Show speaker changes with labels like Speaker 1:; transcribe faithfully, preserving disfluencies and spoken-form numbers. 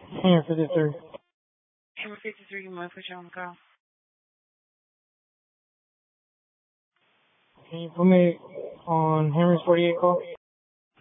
Speaker 1: Hammer fifty-three.
Speaker 2: Hammer fifty-three, you mind put you on the call?
Speaker 1: Can you put me on Hammer's forty-eight call?